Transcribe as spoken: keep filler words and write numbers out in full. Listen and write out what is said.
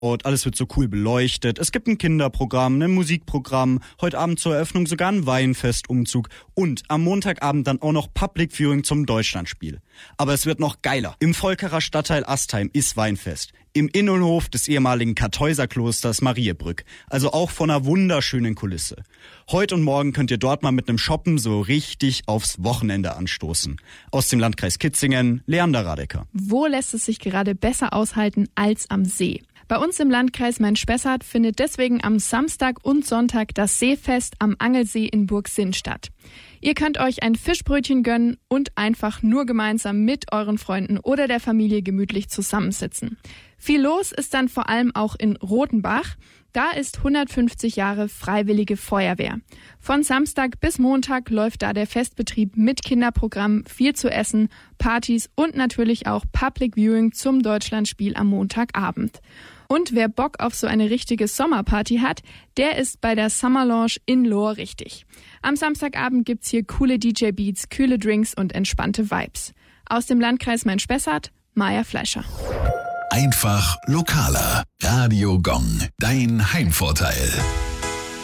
Und alles wird so cool beleuchtet. Es gibt ein Kinderprogramm, ein Musikprogramm, heute Abend zur Eröffnung sogar ein Weinfestumzug und am Montagabend dann auch noch Public Viewing zum Deutschlandspiel. Aber es wird noch geiler. Im Volkerer Stadtteil Astheim ist Weinfest. Im Innenhof des ehemaligen Kartäuserklosters Mariebrück. Also auch von einer wunderschönen Kulisse. Heute und morgen könnt ihr dort mal mit einem Shoppen so richtig aufs Wochenende anstoßen. Aus dem Landkreis Kitzingen, Leander Radecker. Wo lässt es sich gerade besser aushalten als am See? Bei uns im Landkreis Main-Spessart findet deswegen am Samstag und Sonntag das Seefest am Angelsee in Burgsinn statt. Ihr könnt euch ein Fischbrötchen gönnen und einfach nur gemeinsam mit euren Freunden oder der Familie gemütlich zusammensitzen. Viel los ist dann vor allem auch in Rotenbach. Da ist hundertfünfzig Jahre Freiwillige Feuerwehr. Von Samstag bis Montag läuft da der Festbetrieb mit Kinderprogramm, viel zu essen, Partys und natürlich auch Public Viewing zum Deutschlandspiel am Montagabend. Und wer Bock auf so eine richtige Sommerparty hat, der ist bei der Summer Lounge in Lohr richtig. Am Samstagabend gibt's hier coole D J-Beats, kühle Drinks und entspannte Vibes. Aus dem Landkreis Main-Spessart, Maja Fleischer. Einfach lokaler. Radio Gong, dein Heimvorteil.